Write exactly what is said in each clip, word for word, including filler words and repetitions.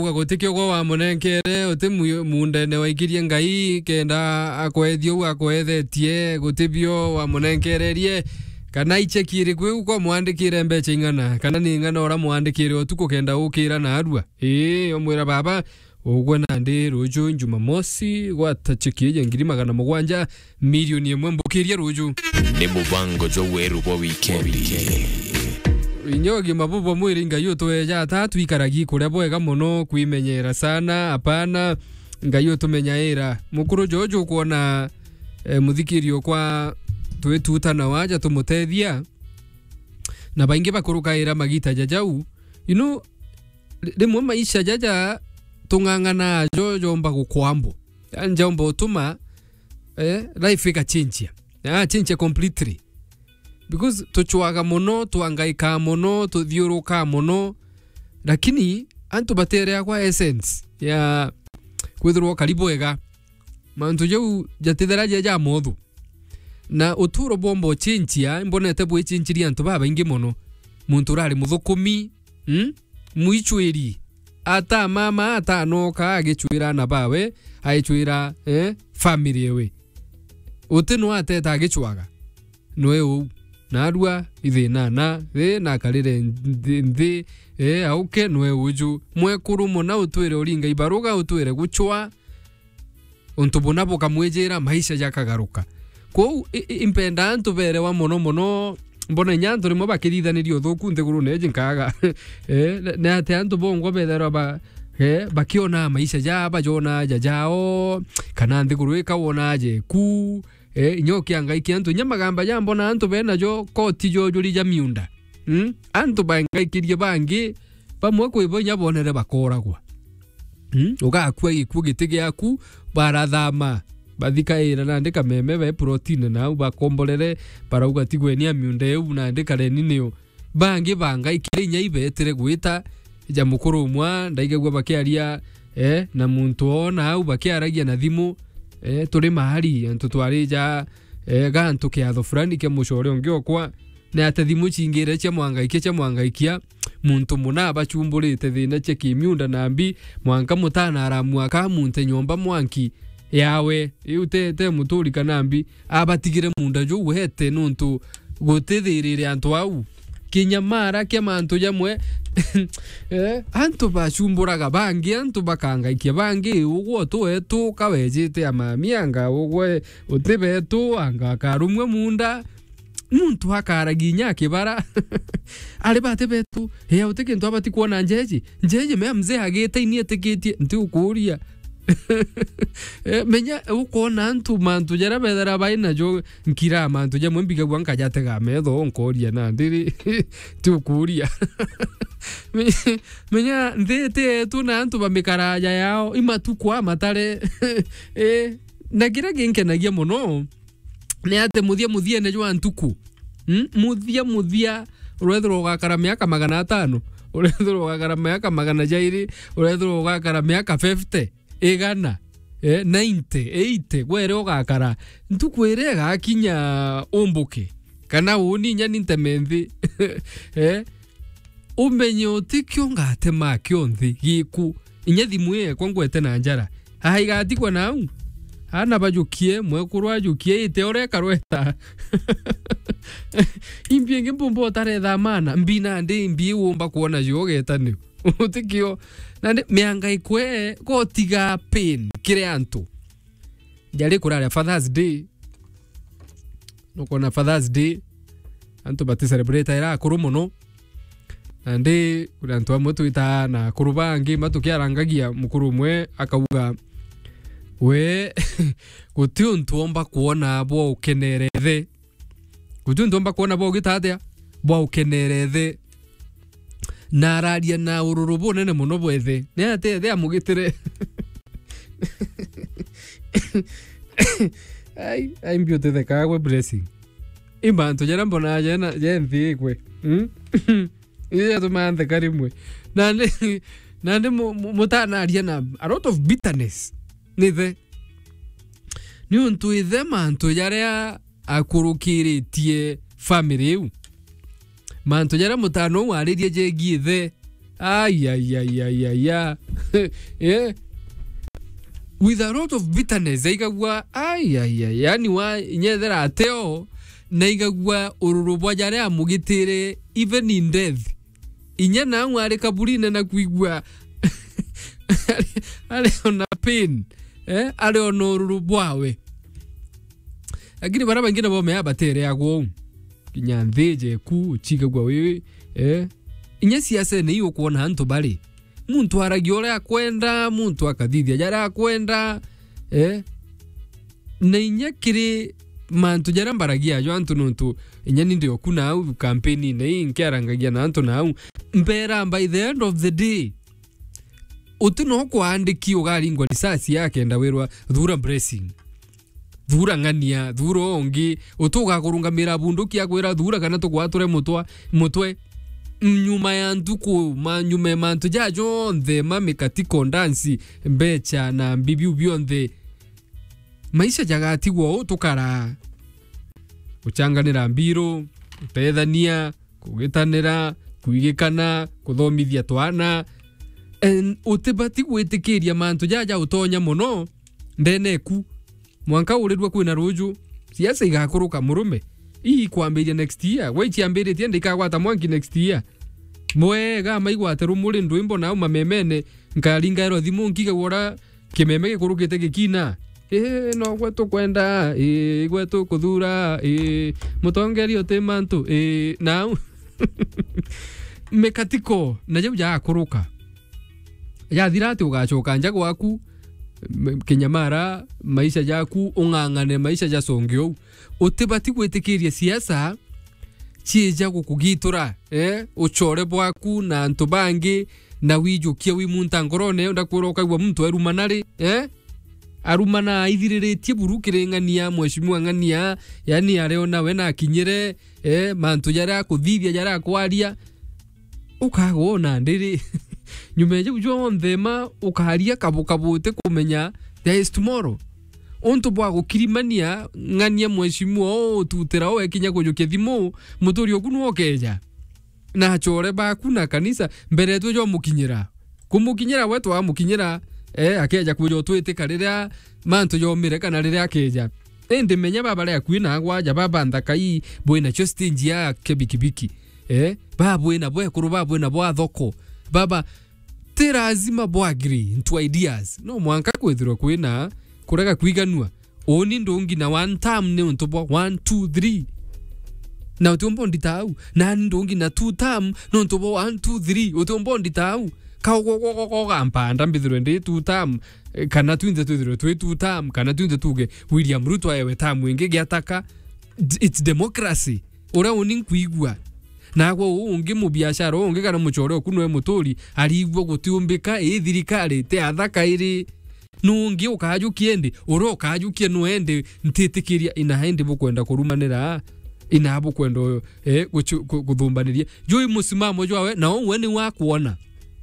gutikio go wa munenkere uti mundene waikirie ngai kenda akwethio akwethetie gutibio wa munenkererie kana ichekire kwe uko mwandikire mbeche ingana kana ni ingana ora mwandikire otuko kenda ukira na arua eh omwira baba ogwe nande rojo Jumamosi gwatachikiye ngiri magana mugwanja milioni imwe mbukirie rojo ni mubango jo weru bo weekend inyogi mabubo mwiringa yuto eja tatu ikaragi kuria bwega muno kwimenyera sana hapana ngayo tumenyaira mukuru jojo kuona e, muthikirio kwa twetuta na waja tumutethia na baingi bakurukaira magita jajau you know rimwe maisha jaja tungangana jojo mba gukwambo anja omba utuma eh life ikachinjia ah change completely because tuchwaga muno tuangaika muno tuthiuruka muno lakini antu batere kwa essence ya kwithirwo karibu ega mantu jau jatithera jaja mothu na uturo bombo chinchia mbonete bwe chinchiria antu baba ingi muno muntu rari muthukumi hm muichwiri ata mama ata noka agichwira na bawe aichwira eh family ewe utino ateta agichwaga noe u narua ithina na the na karire nthi eh auke noe uju mwekuru mona utwire uringa ibaruga utwire guchwa untubona boka mwijira maisha yakagaruka ko impenda antu bere wa mono mono mbona nyanto rimo bakirithaniri uthuku nthiguru neje nkaga eh na ate antu bongo bethero ba eh bakiona maisha ja bajona jajao kana nthiguru ikawona je ku eh inyoki angaiki antu nyamagamba jambona antu bena jo koti jo juri ja miunda hm antu bangaikirie bangi bamwe kwibonya bonere bakoragwa hm ugakwa ikugitege yaku barathama bathikaira na ndika meme be protein na bakombolere barauga tigwenia miunda eu na ndika renino bangi bangaikire nya ibetere gwita ja mukuru mwa ndaigagwa bakiaria eh na muntu ona au bakiaragia na thimu eh turi mahali antu twarija eh gantu kiatho fulani ke mushore ongiokwa na atathimu chingire cha mwangaikia cha mwangaikia muntu muna bachumburite thina che kimiunda nambi mwanka mutana aramwa ka muntu nyomba mwanki yawe iute te muturi kanambi abatigire munda jo uhete nuntu gutithirire antu au kinyamara ke mantu jamwe eh antu bachumburaga bangi antu bakangaikia bangi ugwo tu etu kawejite amamianga ugwe utibetu anga karumwe munda muntu akaraginya kibara ari batebetu he utike ndo abati kuona njeje njeje me mzee agete ini eteketie nti ukuria eh menya ukona antu mantu jara bedara baina jo nkira mantu je mwembiga gwanka jatega metho onkoria na ndiri tu kuria menya ndete tu na antu bamikaraja yao imatukwa matare eh nagira genke nagia muno ne ate muthia muthia ne jo antuku hm muthia muthia urethro gakara miaka magana atano urethro gakara miaka magana jairi urethro gakara miaka fifty egana eh ninety eighty gwere ogakara ntukwire gakinya umbuke kana uni nya nintementhi eh umenyo utikyo ngate makyo nthi giku inya thimu ye kwangwete na njara haigatikwa nau ana bajukie mwekurwa jukie ite oreka rweta imbienge mbombo tare dhamana mbina ndi mbi umba kuona jogeta ni utikio nande mianga ikwe ko tiga pain kire antu jale kurara Father's Day no kona Father's Day antu bati celebrate ira kurumono nande kuri antu amoto ita na kurubangi matukiarangagia mukuru mwe akauga we gutiu ntuomba kuona bo ukenerethe gutiu ntuomba kuona bo gitathia bo ukenerethe nararia na ururubu nene muno bwethe ne atethia mugitire ai ai mbiote the kagwe blessing imbantu jara mbona jana jenthi kwe hm ile tumanthe karimwe nande nande mutanaria na a lot of bitterness nithe ni untu ithe mantu jaria akurukiritie family u mantu jara mutano waririe jengi ithe ai ai ai ai ai yeah, with a lot of bitterness igagwa ai ai ai yani wa nyethera ateo na igagwa ururubwa jare amugitire even in death inya na ngware kaburine na kuigwa ale ona pain eh ale ona ururubwawe agire bara bangina bo me abatere agwo kinyantheje ku chigagwa wewe eh inya siasa ne yo kuona hantu bari muntu aragiora akwenda muntu akathithia jara akwenda eh na inya kiri mantu jara mbaragia jo antu nuntu inya ndio kuna au campaign ne inkiarangagia na antu na au mbera by the end of the day utuno kwandiki ugaringwa risasi yake ndawirwa thura blessing thura ngania thura ongi utuga kurungamira bunduki akwira thura kana tukwature mutwa mutwe nyuma ya nduku manyume mantu jajo the mami katiko ndansi mbecha na bibiu bionde maisha jagatigwo tukara uchanganira mbiro utethania kugitanira kuigikana kuthomithia twana en utibati gwitikiria mantu jaja utonya muno ndeneku mwanka urirwa kwina ruju siasa igakuruka murume ii kwambiria next year we chiambire tiende ikagwata mwanki next year mwega maigwate rumuri ndwimbo na mamemene nkaringa ero thimu nkiga wora kimeme gikurukite gikina eh no gwetu kwenda eh gwetu kuthura eh mutongeri otemantu eh now mekatiko na je ja kuruka ya thirati ugachoka nja gwaku kinyamara maisha yaku ungangane maisha ja songyo utibati gwitikiria siasa chija gukugitura eh uchore bwaku na ntubangi na wijukia wi muntu ngorone ndakuroka gwa muntu arumanari eh arumana ithiriretie burukirengania mweshimwa ngania yani areona we na kinyire eh mantu jara kuthithia jara kwaria ukagona ndiri nyumeje bujwa ndema ukaharia kabukabote kumenya there is tomorrow onto bwa gukirimania ngania mweshimu o tutera o ekinya kujuke thimo muturi okunu okeja na chore ba kuna kanisa mbere tu jo mukinyira kumukinyira wetu amukinyira eh akeja kujo twete karira manto yo mireka na rira akeja ende menya baba ya kwina agwaja baba ndakai boina cho stage ya kebikibiki eh baba ina boya kuruba boina bwa thoko baba terazima bwagri into ideas no mwanka kwethirwa kwina kurega kwiganua oni ndongi na one time ne untobo one two three na utombo nditau na ndongi na two time no untobo one two three utombo nditau kawo gampanda mbithirwe ndi two time kana twinze twithirwe twi two time kana twinze tuge William Ruto ayewe time ingi giataka it's democracy ora oni kuigwa nagwo ungi mu biashara ungi kana muchore kunwe muturi arigwo gutiumbika ithirikari te athaka iri nungi ukaju kiende oro ukaju kie nuende ntitikiria ina hende bukwenda kurumanira ina habu kwendo eh guthumbaniriria joi musimamo jwawe na we ni wa kuona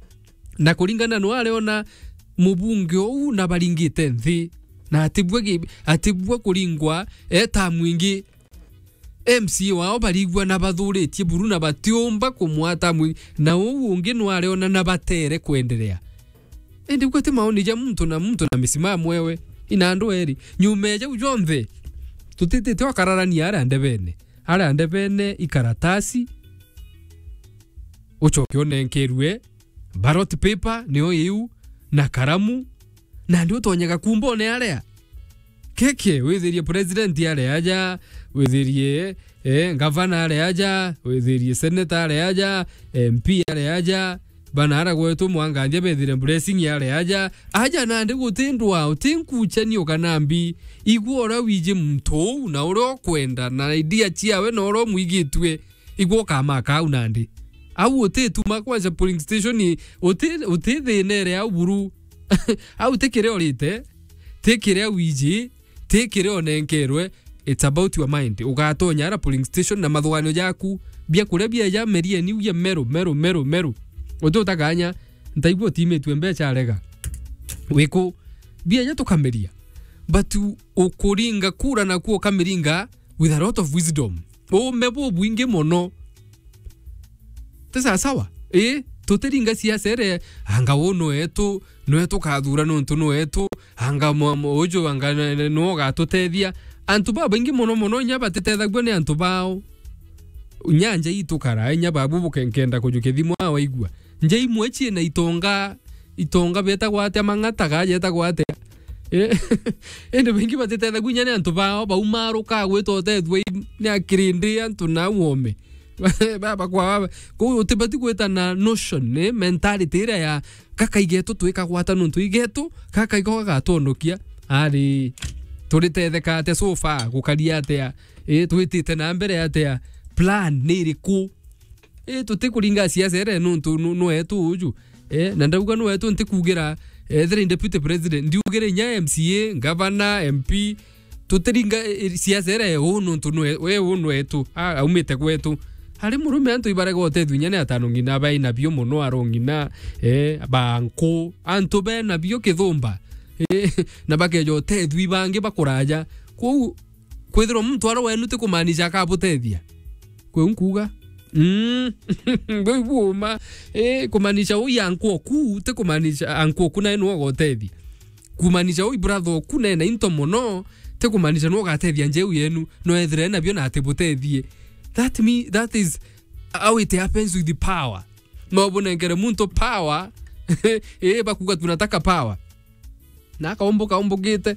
na kuringana no areona mubunge ou na baringite nthi na atibwe atibwe kuringwa eta mwingi M C wao barigwa na bathuritie buru na batiomba kumwata mwi na ou ungi no areona na batere kwendelea ende kwete maoni ja mtu na mtu na misimamo wewe ina ndo eri nyumeje ujonthe tutete to kararani ara ndebene ara ndebene ikaratasi uchoke onenkerwe ballot paper niyo yu na karamu na ndio tonyega kumbone area keke withirie president area aja withirie eh governor area aja withirie senator area aja M P area aja banara gwetu mwangandia bethire blessing yale aja aja nande gutindwa utinkuchani okanambi igwora wije mto na oro kwenda na idea chiawe no oro mwigitwe igwo kama ka unandi au otetu makwaza polling station ote ote nere au buru au tekere orite tekere wije tekere onenkerwe it's about your mind ugatonya ara polling station na mathwano yaku bia kurebia ya merie ni uye mero mero mero mero oto takanya ntaigwo timetwe mbecha arega wiko bia ya tukameria but ukuringa kura na kuo kamiringa with a lot of wisdom o mebo buinge mono tesa sawa eh tuteringa siasa ere anga wono etu no etu kathura no ntu no etu anga mojo anga no gatutethia antu baba ingi mono mono nyaba tetethagwa ni antu bao nyanja itukara nyaba bubu kenkenda kujukethimwa waigua nje imwe china itonga itonga beta gwate mangata gaje ta gwate eh ende bengi batetethagwa nyane antu bao baumaruka gwito tethwe ni akirindi antu na wome baba kwa baba ko utibati kweta na notion ne mentality ira ya kaka igeto twika gwata nuntu igeto kaka iko gatondokia ari turitetheka ate sofa gukaria atia eh twitite na mbere atia plan niriku eh tutikuringa siasa ere nuntu no etu uju eh na ndauga no etu ntikugira ether deputy president ndiugire nya M C A governor M P tutiringa siasa ere nuntu no we uno etu aumite kwetu hari murume antu ibarega otethu nyane atano ngina bai na bio muno arongina eh banko antu be na bio kithumba eh na bakejo tethu ibange bakuraja ku kwithiro mtu aro wenu te kumanisha kabutethia kwe nkuga mm buma eh kumanisha uya anko ku te kumanisha anko kuna eno gotethia kumanisha uyi brother kuna na into muno te kumanisha no gatethia njeu yenu no ethire na bio na atebutethie. That me that is how it happens with the power. No bonengere muntu power eh bakuga tunataka power. Na kaombo kaombo gete.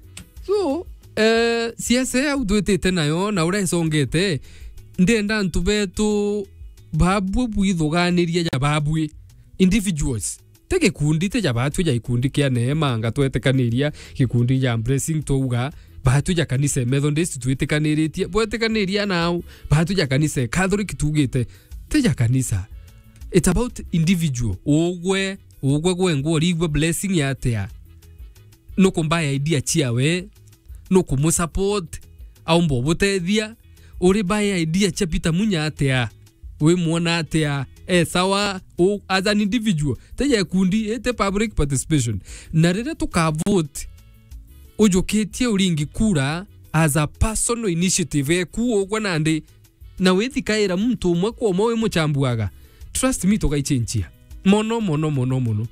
So eh siasa udwete nayo na ura songete ndenda ntu betu babu bwithuganiria ya babu individuals. Tege kundi te ya batu ya ikundi kia neema anga twetekaniria gikundi ya embracing touga bahatu ya kanisa Methodist twetekaniria bwetekaniria nao bahatu ya kanisa Catholic tugite te ya kanisa. It's about individual ogwe ogwe gwengo rigwe blessing yatea no kumbaya idea chiawe no kumusupport au mbobotethia uri baya idea chapita munya atea we muona atea eh sawa o as an individual te ya kundi ete public participation na rere tuka vote ujoketie uringi kura as a personal initiative ku ogwa nande na wethikaira muntu umwe kwa umwe muchambuaga trust me tokaichenchia mono mono mono mono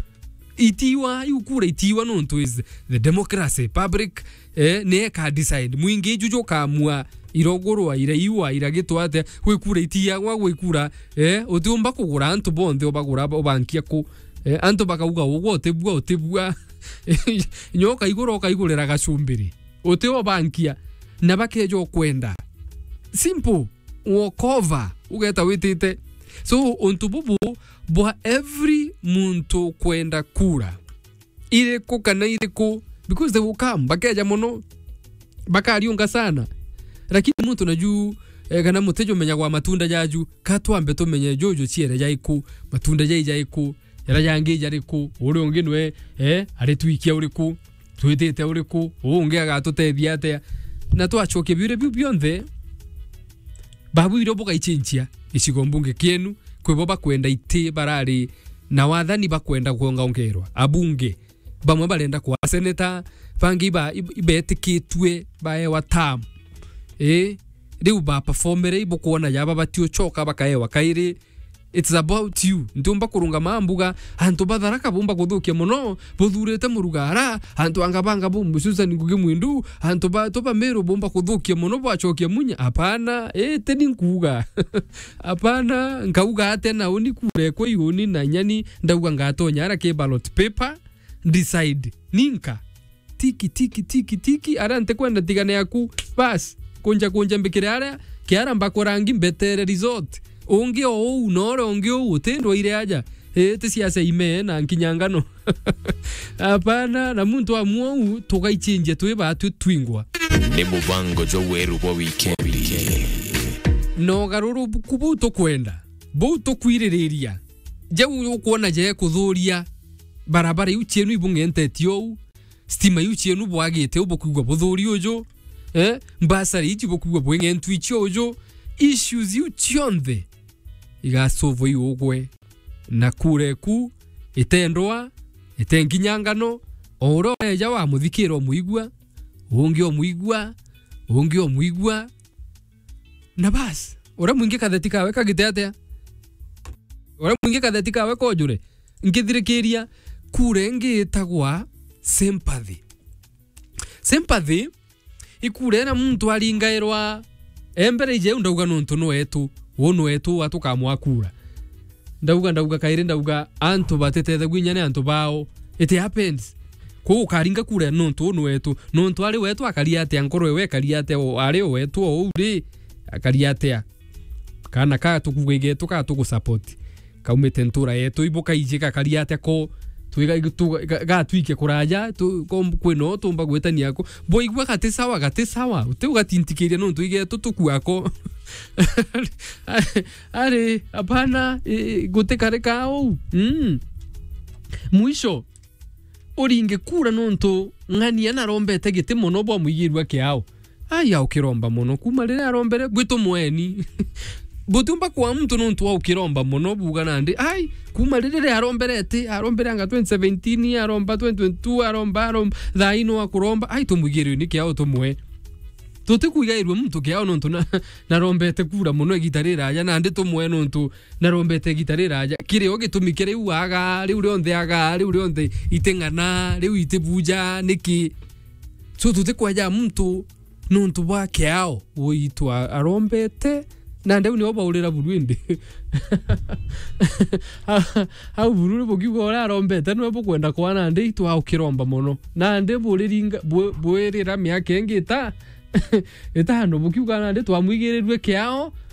itiwa yukura itiwa nonto is the democracy public eh ne ka decide muingi jujo kamua irogorwa ira iwa iragitwa ate gwikura itia gwa gwikura eh utiumba kugura antu bonde obagura obankia ku eh antu bakauga ugo tebua otebua nyoka igoro kaigurira gacumbiri uteo bankia na bakejo kwenda simple walkover ugeta witite so ontububu bwa every muntu kwenda kura ile ko kana ile ko because they will come bakeja mono bakariunga sana lakini muntu naju eh, kana mutejo menya kwa matunda jaju katwambe to menye jojo chiere jaiku matunda jai jaiku yara yange jariku uri onginwe eh ari twikia uriku twitete uriku unge agatutethia atia na twachoke bire bionthe babu iro boka ichinchia ichigombunge kienu kwebo bakwenda ite barari na wathani bakwenda kuonga ongerwa abunge bamwe barenda kwa senator bangi ba ibetikitwe bae watam eh riu ba performere ibukuona yaba batio choka bakae wakaire. It's about you ntumba kurunga mambuga antu batharaka bumba kuthukia muno buthurete murugara antu angabanga bumbu Susan Ngugi Mwindu antu ba toba mero bumba kuthukia muno bachokia munya apana eh teni nkuga apana nkauga atena uni kure ko yuni na nyani ndauga ngatonya ara ke ballot paper decide ninka tiki tiki tiki tiki arante kwenda tigane yaku bas kunja kunja mbikire ara kiara mbakorangi mbetere resort onge o unoro onge o utendo ile aja eh te siasa ime na nkinyangano apana na muntu amwo tokaichenje tweba twingwa ne mubango jo weru bo weekend no garuru kubuto kwenda buto kwiriria je ukuona je kuthuria barabara yuchienu ibungente tio stima yuchienu bwagite ubokugwa buthuri ojo eh mbasari ichi bokugwa bwengentwi chojo issues you chionde igasovo yugwe na kureku itendwa itenginyangano oro eja wa muthikiro muigwa ungi omuigwa ungi omuigwa na bas ora mwingi kathetika weka giteatea ora mwingi katheti kawe kojure ngithirikiria kure ngitagwa sympathy. Sympathy ikure na muntu aringairwa embere je ndauga nuntu no etu wono etu watu kamwa kura ndauga ndauga kaire ndauga antu batetete gwinyane antu bao it happens ko ukaringa kura nuntu no etu nuntu ari wetu akari ate ankoro we kari ate ari wetu o uri akari ate kana ka tukugege tuka tugusupport kaumete ntura yetu ibuka ijika kari ate ko twiga ga twike kuraja tu kwino tumba gwetani yako boy gwa gate sawa gate sawa ute ugatintikiria no twige tutukuako are apana gute kare kao mm mwisho oringe kura nonto ngani ana rombete gite mono bo muyirwa kiao aya ukiromba mono kuma rire arombere gwito mweni butumba kwa mtu nonto wa ukiromba mono buga nandi ai kuma rire aromberete arombere anga twenty seventeen aromba twenty twenty-two aromba aromba thaino akuromba ai tumugirwe ni kiao tumwe tote kuigairwe mtu kiao nonto na narombete kura mono gitarira ya nandi tumwe nonto narombete gitarira ya kire ogitumikire uaga ri uri onthe aga ri uri onthe itengana ri uitebuja niki so tote kwaja mtu nonto wa kiao uitwa arombete na ndeu ni oba urira burwinde au bururu bugigo ora rombete no bukwenda kwa na ndi tu au kiromba mono na ndi buriringa bwerira myake ngita eta no bugigo na ndi twamwigirirwe kiao